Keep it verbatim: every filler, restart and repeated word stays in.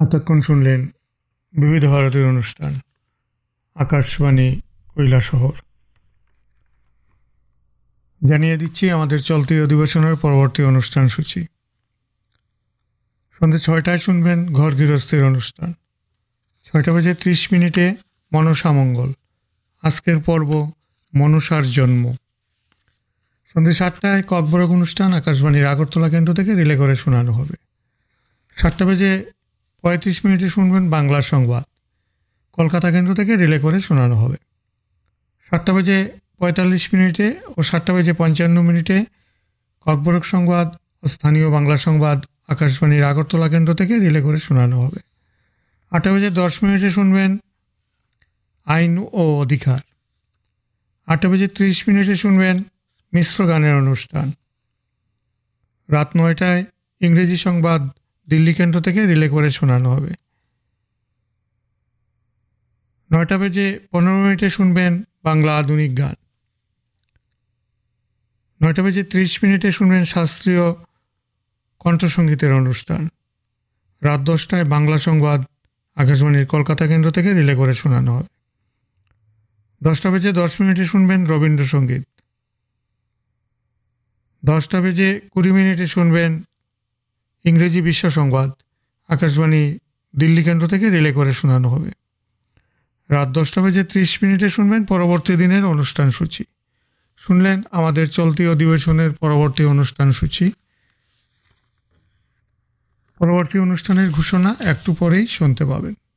এতক্ষণ শুনলেন বিবিধ ভারতের অনুষ্ঠান আকাশবাণী কৈলাসহর। জানিয়ে দিচ্ছি আমাদের চলতি অধিবেশনের পরবর্তী অনুষ্ঠান সূচি। সন্ধ্যে ছয়টায় শুনবেন ঘর গৃহস্থের অনুষ্ঠান। ছয়টা বেজে ত্রিশ মিনিটে মনসা মঙ্গল, আজকের পর্ব মনসার জন্ম। সন্ধ্যে সাতটায় ককবরক অনুষ্ঠান আকাশবাণীর আগরতলা কেন্দ্র থেকে রিলে করে শোনানো হবে। সাতটা বেজে পঁয়ত্রিশ মিনিটে শুনবেন বাংলা সংবাদ, কলকাতা কেন্দ্র থেকে রিলে করে শোনানো হবে। সাতটা বেজে পঁয়তাল্লিশ মিনিটে ও সাতটা বেজে পঞ্চান্ন মিনিটে ককবরক সংবাদ ও স্থানীয় বাংলা সংবাদ আকাশবাণীর আগরতলা কেন্দ্র থেকে রিলে করে শোনানো হবে। আটটা বেজে দশ মিনিটে শুনবেন আইন ও অধিকার। আটটা বেজে ত্রিশ মিনিটে শুনবেন মিশ্র গানের অনুষ্ঠান। রাত নয়টায় ইংরেজি সংবাদ দিল্লি কেন্দ্র থেকে রিলে করে শোনানো হবে। নয়টা বেজে পনেরো মিনিটে শুনবেন বাংলা আধুনিক গান। নয়টা বেজে ত্রিশ মিনিটে শুনবেন শাস্ত্রীয় কণ্ঠসঙ্গীতের অনুষ্ঠান। রাত দশটায় বাংলা সংবাদ আকাশবাণীর কলকাতা কেন্দ্র থেকে রিলে করে শোনানো হবে। দশটা বেজে দশ মিনিটে শুনবেন রবীন্দ্রসঙ্গীত। দশটা বেজে কুড়ি মিনিটে শুনবেন ইংরেজি বিশ্ব সংবাদ আকাশবাণী দিল্লি কেন্দ্র থেকে রিলে করে শোনানো হবে। রাত দশটা বেজে ত্রিশ মিনিটে শুনবেন পরবর্তী দিনের অনুষ্ঠান সূচি। শুনলেন আমাদের চলতি অধিবেশনের পরবর্তী অনুষ্ঠান সূচি। পরবর্তী অনুষ্ঠানের ঘোষণা একটু পরেই শুনতে পাবেন।